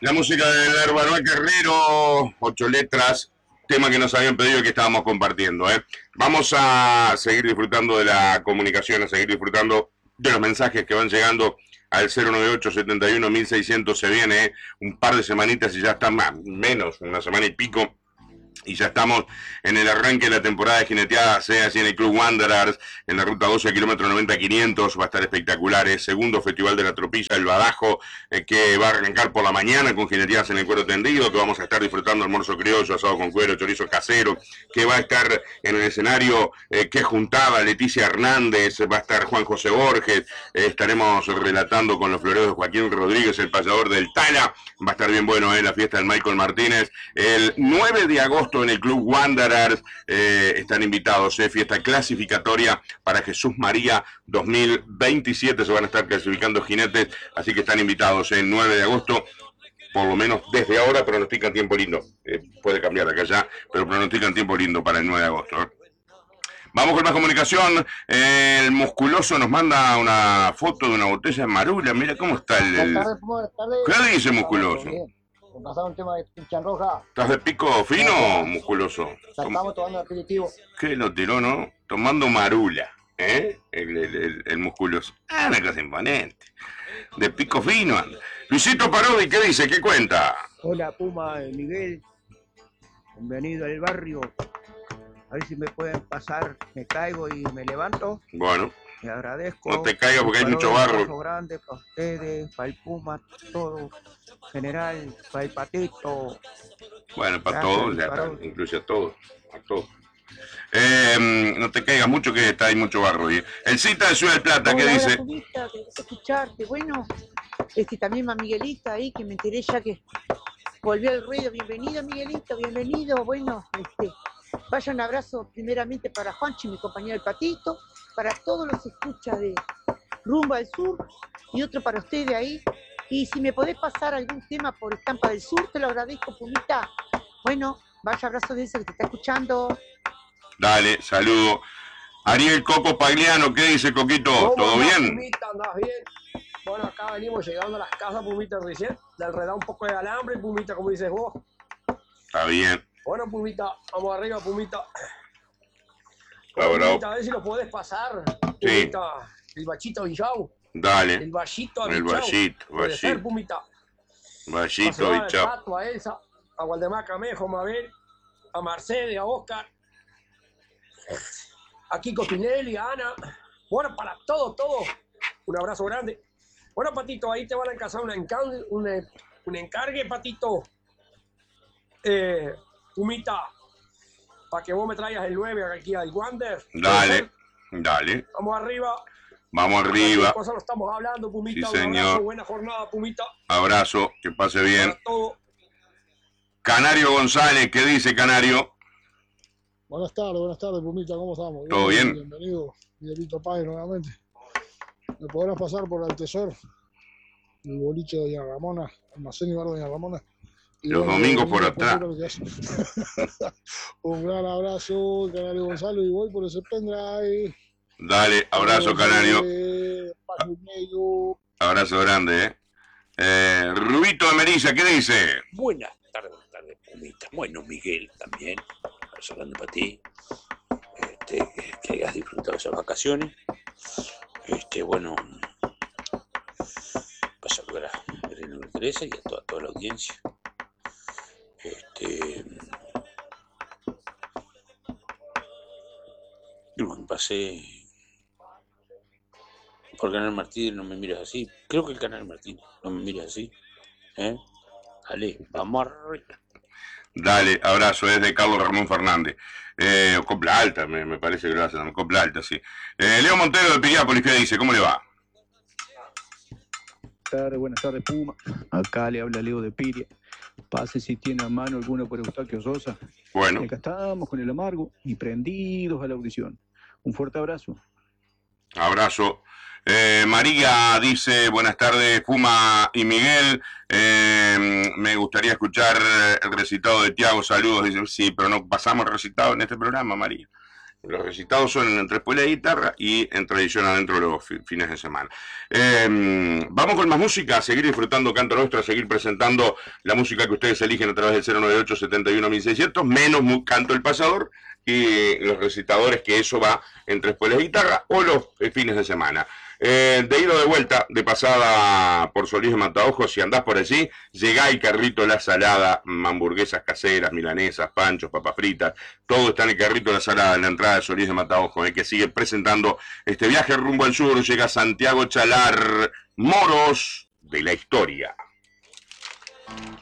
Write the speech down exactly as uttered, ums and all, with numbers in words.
La música del Hermano Guerrero, ocho letras, tema que nos habían pedido y que estábamos compartiendo. ¿eh? Vamos a seguir disfrutando de la comunicación, a seguir disfrutando de los mensajes que van llegando al cero noventa y ocho, setenta y uno, mil seiscientos. Se viene ¿eh? un par de semanitas y ya está más, menos, una semana y pico. Y ya estamos en el arranque de la temporada de jineteada, sea así en el Club Wanderers, en la ruta doce, kilómetro noventa quinientos, va a estar espectacular. ¿eh? Segundo Festival de la Tropilla, el Badajo, eh, que va a arrancar por la mañana con jineteadas en el cuero tendido, que vamos a estar disfrutando almuerzo criollo, asado con cuero, chorizo casero, que va a estar en el escenario, eh, que juntaba Leticia Hernández, va a estar Juan José Borges, eh, estaremos relatando con los floreos de Joaquín Rodríguez, el payador del Tala, va a estar bien bueno ¿eh? la fiesta del Michael Martínez, el nueve de agosto en el Club Wanderers, eh, están invitados, eh, fiesta clasificatoria para Jesús María dos mil veintisiete, se van a estar clasificando jinetes, así que están invitados el eh, nueve de agosto, por lo menos desde ahora pronostican tiempo lindo, eh, puede cambiar acá ya, pero pronostican tiempo lindo para el nueve de agosto. ¿eh? Vamos con más comunicación. Eh, el musculoso nos manda una foto de una botella de Marula. Mira cómo está el... el... Buenas tardes, buenas tardes. ¿Qué dice musculoso? Pasar un tema de pincha roja. ¿Estás de pico fino, musculoso? Ya estamos tomando aperitivo. ¿Qué lo tiró, no? Tomando Marula, ¿eh? El, el, el, el musculoso. Ah, una cosa imponente. De pico fino anda. Luisito Parodi, ¿qué dice? ¿Qué cuenta? Hola, Puma, Miguel. Bienvenido al barrio. A ver si me pueden pasar, me caigo y me levanto. Bueno. Le agradezco. No te caigas porque hay mucho barro. Un abrazo grande para ustedes, para el Puma, todo. General, para el Patito. Bueno, para todos, ya está. Incluye a todos. A todos. Eh, no te caigas mucho que está ahí mucho barro. ¿eh? El Cita de Ciudad del Plata, ¿qué Hola, dice? Pumita, que gusto escucharte. Bueno, este, también a Miguelita ahí, que me enteré ya que volvió el ruido. Bienvenido, Miguelito, bienvenido. Bueno, este, vaya un abrazo primeramente para Juanchi, mi compañero el Patito, para todos los escuchas de Rumbo al Sur y otro para ustedes ahí. Y si me podés pasar algún tema por Estampa del Sur, te lo agradezco, Pumita. Bueno, vaya abrazo de ese que te está escuchando. Dale, saludo. Ariel Coco Pagliano, ¿qué dice Coquito? ¿Todo bien? Pumita, ¿andás bien? Bueno, acá venimos llegando a las casas, Pumita, recién. De enredar un poco de alambre, Pumita, como dices vos. Está bien. Bueno, Pumita, vamos arriba, Pumita. Bueno, Pumita, a ver si lo podés pasar. Pumita, sí. El bachito Villau. Dale. El vallito El vallito, Puede ser, Pumita. Vallito Villau. A Elsa, a Waldemar Camejo, a Mabel, a Mercedes, a Oscar, a Kiko Pinelli, a Ana. Bueno, para todos, todos. Un abrazo grande. Bueno, Patito, ahí te van a encargar una encargue, un, un encargue, Patito. Eh, Pumita, para que vos me traigas el nueve aquí al Wander. Dale, dale. Vamos arriba. Vamos arriba. ¿Qué cosa lo estamos hablando, Pumita? Sí, un señor. abrazo, buena jornada, Pumita. Abrazo, que pase bien. Para todo. Canario González, ¿qué dice Canario? Buenas tardes, buenas tardes, Pumita, ¿cómo estamos? ¿Todo bien? Bienvenido, Miguelito Páez nuevamente. ¿Me podrás pasar por el Tesor? El boliche de Doña Ramona, almacén y bar de Doña Ramona. Y los bueno, domingos por atrás. Un gran abrazo, Canario Gonzalo, y voy por ese pendrive. Dale, abrazo, Canario. Abrazo grande, ¿eh? eh Rubito de Merilla, ¿qué dice? Buenas tardes, buenas tardes, Pumita. Bueno, Miguel también. Abrazo grande para ti. Este, que hayas disfrutado esas vacaciones. Este, bueno, para saludar a Elena Teresa y a toda, toda la audiencia. Este, y bueno, pasé por Canal Martín, no me miras así. Creo que el Canal Martín, no me miras así. ¿Eh? Dale, vamos arriba. Dale, abrazo, es de Carlos Ramón Fernández. Eh, Copla Alta, me, me parece que lo hacen, Copla Alta, sí. Eh, Leo Montero de Piriápolis, ¿qué dice? ¿Cómo le va? Buenas tardes, buenas tardes, Puma. Acá le habla Leo de Piria. Pase si tiene a mano alguna por Eustaquio Sosa. Bueno. Y acá estamos con el amargo y prendidos a la audición. Un fuerte abrazo. Abrazo. Eh, María dice, buenas tardes, Puma y Miguel. Eh, me gustaría escuchar el recitado de Tiago. Saludos. Dice, sí, pero no pasamos el recitado en este programa, María. Los recitados son en Entre Espuela y Guitarra y en Tradición Adentro los fi- fines de semana. Eh, vamos con más música, a seguir disfrutando Canto Nuestro, a seguir presentando la música que ustedes eligen a través del cero nueve ocho, setenta y uno, mil seiscientos, menos mu- Canto el Pasador y los recitadores, que eso va entre Espuela y Guitarra o los eh, fines de semana. Eh, de ida o de vuelta, de pasada por Solís de Mataojos, si andás por allí, llegá y carrito La Salada, hamburguesas caseras, milanesas, panchos, papas fritas, todo está en el carrito La Salada, en la entrada de Solís de Mataojos, eh, que sigue presentando este viaje rumbo al sur. Llega Santiago Chalar, Moros de la Historia.